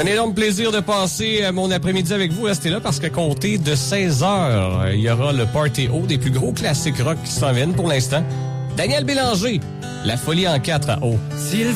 Un énorme plaisir de passer mon après-midi avec vous. Restez là parce qu'à compter de 16h, il y aura le Party haut des plus gros classiques rock qui s'en viennent pour l'instant. Daniel Bélanger, La folie en 4 à eau.